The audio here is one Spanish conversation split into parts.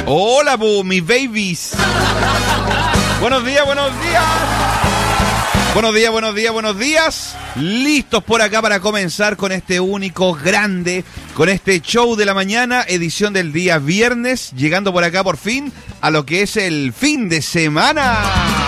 Hola, mis babies. Buenos días, buenos días. Buenos días, buenos días, buenos días. Listos por acá para comenzar con este único grande, con este show de la mañana, edición del día viernes, llegando por acá por fin a lo que es el fin de semana.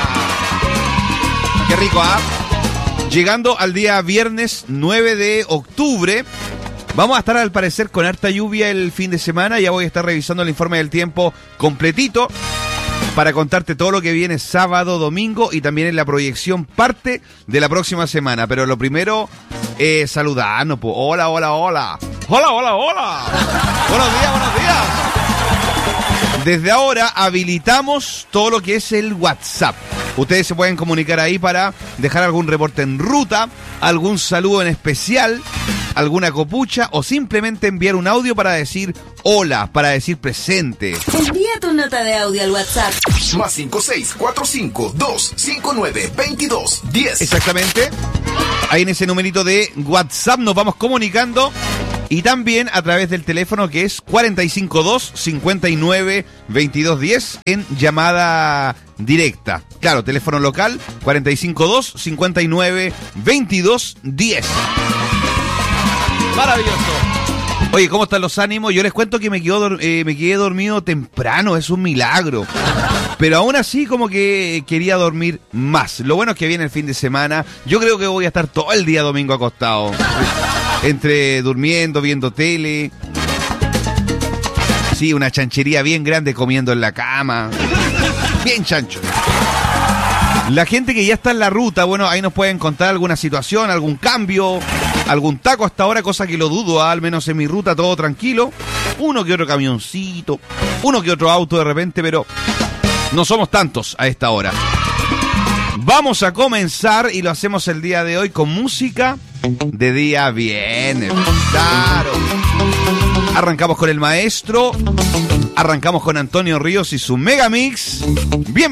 Qué rico, ¿ah? Llegando al día viernes 9 de octubre. Vamos a estar al parecer con harta lluvia el fin de semana. Ya voy a estar revisando el informe del tiempo completito para contarte todo lo que viene sábado, domingo y también en la proyección parte de la próxima semana. Pero lo primero es saludarnos. Pues. Hola, hola, hola. Hola, hola, hola. Buenos días, buenos días. Desde ahora habilitamos todo lo que es el WhatsApp. Ustedes se pueden comunicar ahí para dejar algún reporte en ruta, algún saludo en especial, alguna copucha o simplemente enviar un audio para decir hola, para decir presente. Envía tu nota de audio al WhatsApp. Más 56452592210. Exactamente. Ahí en ese numerito de WhatsApp nos vamos comunicando. Y también a través del teléfono que es 452-59-2210 en llamada directa. Claro, teléfono local 452-59-2210. Maravilloso. Oye, ¿cómo están los ánimos? Yo les cuento que me quedé dormido temprano, es un milagro. Pero aún así como que quería dormir más. Lo bueno es que viene el fin de semana. Yo creo que voy a estar todo el día domingo acostado. Entre durmiendo, viendo tele. Sí, una chanchería bien grande comiendo en la cama. Bien chancho. La gente que ya está en la ruta, bueno, ahí nos pueden contar alguna situación, algún cambio, algún taco hasta ahora, cosa que lo dudo, al menos en mi ruta todo tranquilo. Uno que otro camioncito, uno que otro auto de repente, pero no somos tantos a esta hora. Vamos a comenzar y lo hacemos el día de hoy con música de día viernes. Claro. Arrancamos con el maestro, arrancamos con Antonio Ríos y su Megamix. Bien.